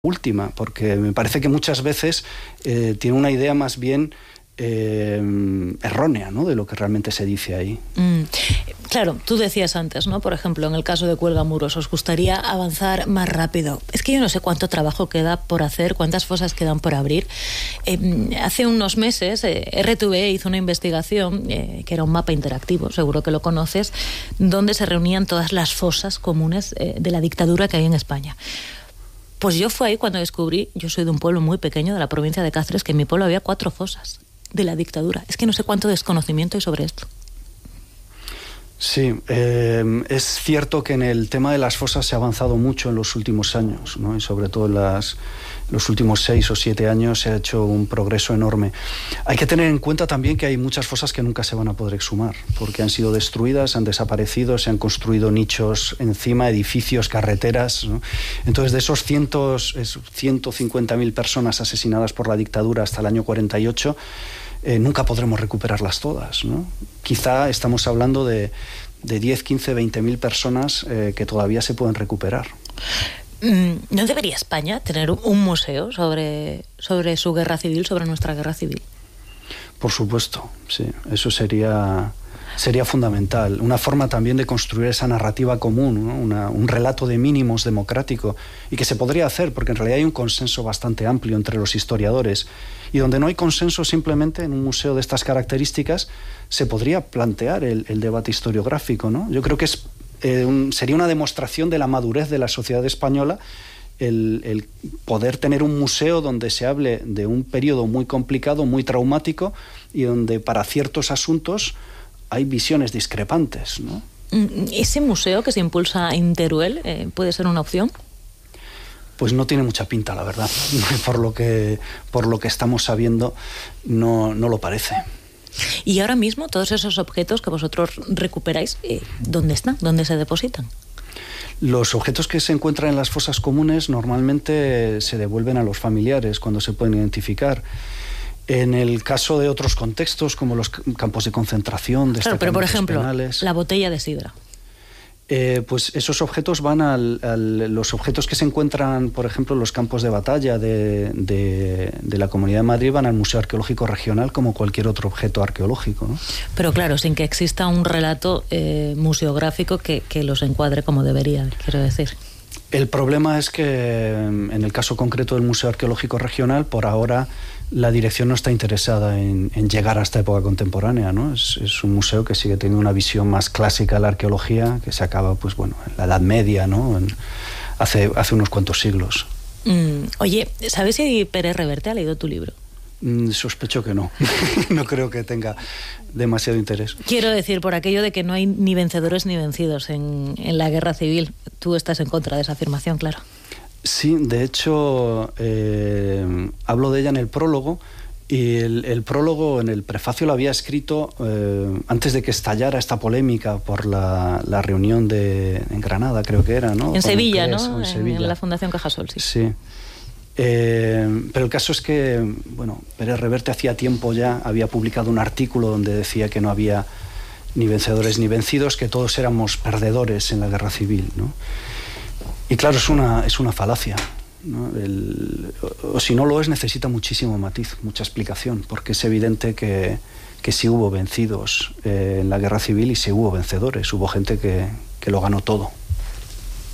última, porque me parece que muchas veces tiene una idea más bien errónea, ¿no?, de lo que realmente se dice ahí. Claro, tú decías antes, ¿no?, por ejemplo, en el caso de Cuelgamuros, os gustaría avanzar más rápido. Es que yo no sé cuánto trabajo queda por hacer, cuántas fosas quedan por abrir. Hace unos meses RTV hizo una investigación que era un mapa interactivo, seguro que lo conoces, donde se reunían todas las fosas comunes de la dictadura que hay en España. Pues yo fue ahí cuando descubrí, yo soy de un pueblo muy pequeño de la provincia de Cáceres, que en mi pueblo había 4 fosas de la dictadura. Es que no sé cuánto desconocimiento hay sobre esto. Sí, es cierto que en el tema de las fosas se ha avanzado mucho en los últimos años, ¿no? Y sobre todo en los últimos 6 o 7 años se ha hecho un progreso enorme. Hay que tener en cuenta también que hay muchas fosas que nunca se van a poder exhumar, porque han sido destruidas, han desaparecido, se han construido nichos encima, edificios, carreteras, ¿no? Entonces, de esos 150.000 personas asesinadas por la dictadura hasta el año 48, nunca podremos recuperarlas todas, ¿no? Quizá estamos hablando de 10, 15, 20.000 personas que todavía se pueden recuperar. ¿No debería España tener un museo sobre su guerra civil, sobre nuestra guerra civil? Por supuesto, sí. Eso sería fundamental. Una forma también de construir esa narrativa común, ¿no? Un relato de mínimos democrático, y que se podría hacer, porque en realidad hay un consenso bastante amplio entre los historiadores. Y donde no hay consenso, simplemente en un museo de estas características se podría plantear el debate historiográfico, ¿no? Yo creo que sería una demostración de la madurez de la sociedad española el poder tener un museo donde se hable de un periodo muy complicado, muy traumático, y donde para ciertos asuntos hay visiones discrepantes, ¿no? ¿Ese museo que se impulsa en Teruel puede ser una opción? Pues no tiene mucha pinta, la verdad. Por lo que estamos sabiendo, no lo parece. Y ahora mismo, todos esos objetos que vosotros recuperáis, ¿dónde están? ¿Dónde se depositan? Los objetos que se encuentran en las fosas comunes normalmente se devuelven a los familiares cuando se pueden identificar. En el caso de otros contextos, como los campos de concentración, claro, pero por ejemplo, penales, la botella de sidra. Pues esos objetos van a los objetos que se encuentran, por ejemplo, en los campos de batalla de la Comunidad de Madrid, van al Museo Arqueológico Regional como cualquier otro objeto arqueológico, ¿no? Pero claro, sin que exista un relato museográfico que los encuadre como debería, quiero decir. El problema es que en el caso concreto del Museo Arqueológico Regional, por ahora la dirección no está interesada en llegar a esta época contemporánea, ¿no? Es un museo que sigue teniendo una visión más clásica de la arqueología, que se acaba, pues bueno, en la Edad Media, ¿no? Hace unos cuantos siglos. Oye, ¿sabes si Pérez Reverte ha leído tu libro? Sospecho que no. No creo que tenga demasiado interés. Quiero decir, por aquello de que no hay ni vencedores ni vencidos en la guerra civil. Tú estás en contra de esa afirmación, claro. Sí, de hecho, hablo de ella en el prólogo, y el prólogo, en el prefacio, lo había escrito antes de que estallara esta polémica por la reunión en Granada, creo que era, ¿no? En Sevilla, ¿no? En Sevilla. En la Fundación Cajasol, sí. Sí. Pero el caso es que, bueno, Pérez Reverte hacía tiempo ya había publicado un artículo donde decía que no había ni vencedores ni vencidos, que todos éramos perdedores en la guerra civil, ¿no? Y claro, es una falacia, ¿no? O si no lo es, necesita muchísimo matiz, mucha explicación, porque es evidente que sí hubo vencidos en la guerra civil y sí hubo vencedores, hubo gente que lo ganó todo.